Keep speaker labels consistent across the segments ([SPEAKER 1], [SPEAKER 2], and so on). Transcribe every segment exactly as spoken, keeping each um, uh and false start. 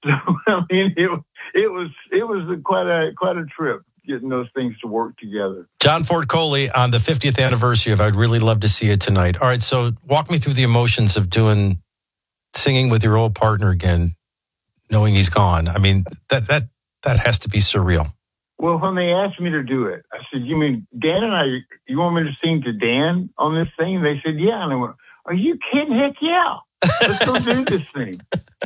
[SPEAKER 1] So I mean, it it was it was a, quite a quite a trip getting those things to work together.
[SPEAKER 2] John Ford Coley on the fiftieth anniversary of I'd Really Love to See It Tonight. All right, so walk me through the emotions of doing singing with your old partner again, knowing he's gone. I mean, that that that has to be surreal.
[SPEAKER 1] Well, when they asked me to do it, I said, "You mean Dan and I? You want me to sing to Dan on this thing?" They said, "Yeah." And I went, "Are you kidding? Heck yeah! Let's go do this thing."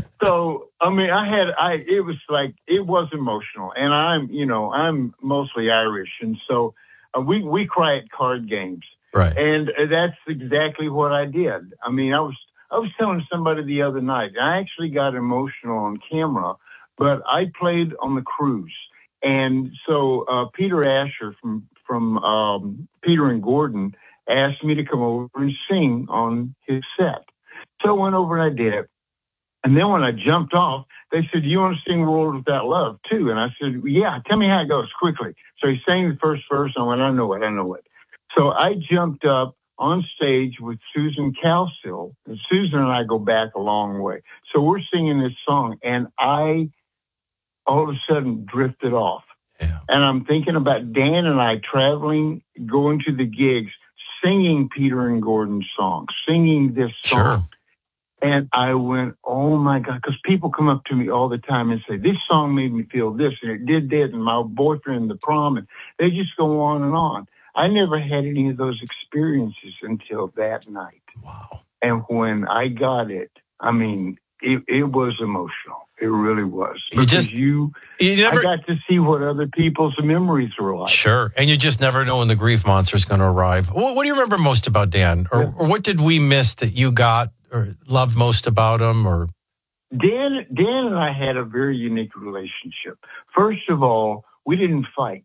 [SPEAKER 1] So, I mean, I had, I, it was like, it was emotional. And I'm, you know, I'm mostly Irish. And so uh, we, we cry at card games.
[SPEAKER 2] Right.
[SPEAKER 1] And uh, that's exactly what I did. I mean, I was, I was telling somebody the other night, I actually got emotional on camera, but I played on the cruise. And so uh, Peter Asher from, from um, Peter and Gordon asked me to come over and sing on his set. So I went over and I did it. And then when I jumped off, they said, "Do you want to sing World Without Love too?" And I said, "Yeah, tell me how it goes quickly." So he sang the first verse, and I went, "I know it, I know it." So I jumped up on stage with Susan Calsill, and Susan and I go back a long way. So we're singing this song, and I all of a sudden drifted off.
[SPEAKER 2] Yeah.
[SPEAKER 1] And I'm thinking about Dan and I traveling, going to the gigs, singing Peter and Gordon's songs, singing this song.
[SPEAKER 2] Sure.
[SPEAKER 1] And I went, oh, my God, because people come up to me all the time and say, "This song made me feel this, and it did that, and my boyfriend, the prom," and they just go on and on. I never had any of those experiences until that night.
[SPEAKER 2] Wow.
[SPEAKER 1] And when I got it, I mean, it, it was emotional. It really was.
[SPEAKER 2] You just,
[SPEAKER 1] you,
[SPEAKER 2] you never,
[SPEAKER 1] I got to see what other people's memories were like.
[SPEAKER 2] Sure. And you just never know when the grief monster is going to arrive. What, what do you remember most about Dan? Or,
[SPEAKER 1] Yeah.
[SPEAKER 2] or what did we miss that you got or loved most about him? Or
[SPEAKER 1] Dan, Dan and I had a very unique relationship. First of all, we didn't fight.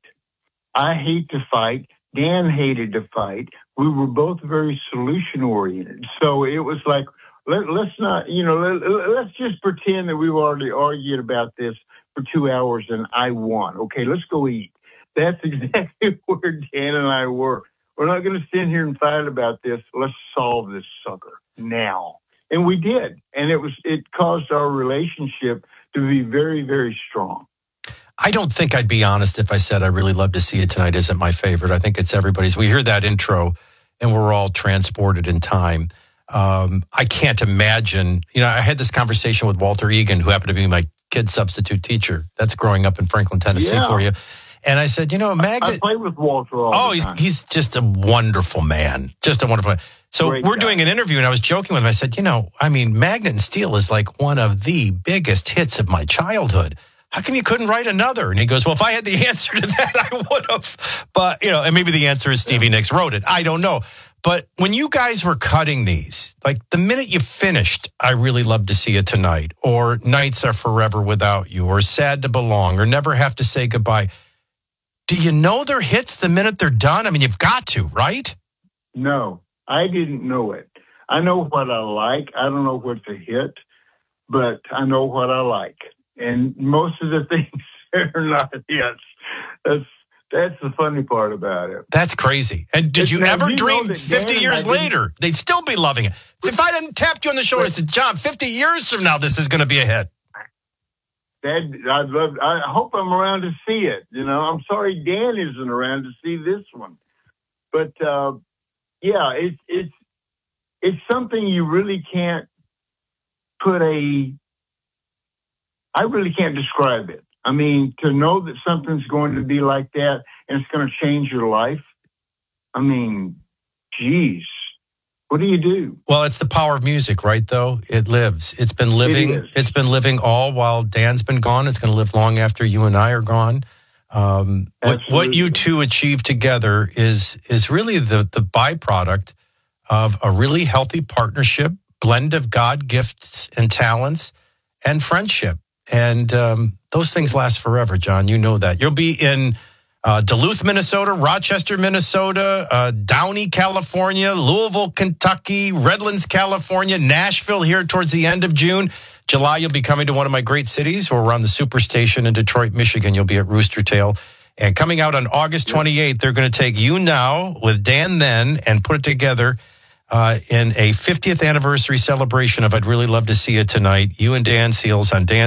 [SPEAKER 1] I hate to fight. Dan hated to fight. We were both very solution-oriented. So it was like, let, let's not, you know, let, let's just pretend that we've already argued about this for two hours and I won. Okay, let's go eat. That's exactly where Dan and I were. We're not going to sit here and fight about this. Let's solve this sucker now. And we did. And it was, it caused our relationship to be very, very strong.
[SPEAKER 2] I don't think I'd be honest if I said I really love to see it tonight isn't my favorite. I think it's everybody's. We hear that intro and we're all transported in time. Um, I can't imagine, you know, I had this conversation with Walter Egan, who happened to be my kid substitute teacher. That's growing up in Franklin, Tennessee
[SPEAKER 1] Yeah.
[SPEAKER 2] for you. And I said, you know, Magda.
[SPEAKER 1] I play with Walter all
[SPEAKER 2] Oh,
[SPEAKER 1] the
[SPEAKER 2] he's
[SPEAKER 1] time.
[SPEAKER 2] he's just a wonderful man. Just a wonderful man. So
[SPEAKER 1] Great
[SPEAKER 2] we're
[SPEAKER 1] guy.
[SPEAKER 2] doing an interview, and I was joking with him. I said, you know, I mean, Magnet and Steel is like one of the biggest hits of my childhood. How come you couldn't write another? And he goes, well, if I had the answer to that, I would have. But, you know, and maybe the answer is Stevie Nicks wrote it. I don't know. But when you guys were cutting these, like the minute you finished, I Really Love to See It Tonight, or Nights Are Forever Without You, or Sad to Belong, or Never Have to Say Goodbye, do you know they're hits the minute they're done? I mean, you've got to, right?
[SPEAKER 1] No, I didn't know it. I know what I like. I don't know what's a hit, but I know what I like. And most of the things are not hits. That's that's the funny part about it.
[SPEAKER 2] That's crazy. And did
[SPEAKER 1] It's
[SPEAKER 2] you
[SPEAKER 1] now,
[SPEAKER 2] ever
[SPEAKER 1] you know
[SPEAKER 2] dream
[SPEAKER 1] that
[SPEAKER 2] fifty
[SPEAKER 1] Dan
[SPEAKER 2] years
[SPEAKER 1] and I didn't-
[SPEAKER 2] later, they'd still be loving it? If I hadn't tapped you on the shoulder and said, John, fifty years from now, this is going to be a hit.
[SPEAKER 1] That I'd love. I hope I'm around to see it. You know, I'm sorry Dan isn't around to see this one, but uh, yeah, it's it's it's something you really can't put a. I really can't describe it. I mean, to know that something's going to be like that and it's going to change your life. I mean, geez, what do you do?
[SPEAKER 2] Well, it's the power of music, right, though? It lives. It's been living.
[SPEAKER 1] It is.
[SPEAKER 2] It's been living all while Dan's been gone. It's going to live long after you and I are gone. Um, what, what you
[SPEAKER 1] Absolutely.
[SPEAKER 2] two achieve together is is really the, the byproduct of a really healthy partnership, blend of God gifts and talents, and friendship. And um, those things last forever, John. You know that. You'll be in uh, Duluth, Minnesota, Rochester, Minnesota, uh, Downey, California, Louisville, Kentucky, Redlands, California, Nashville here towards the end of June. July, you'll be coming to one of my great cities, or around the Superstation in Detroit, Michigan. You'll be at Rooster Tail. And coming out on August twenty-eighth, they're going to take You Now with Dan Then and put it together uh, in a fiftieth anniversary celebration of I'd Really Love to See It Tonight. You and Dan Seals on Dan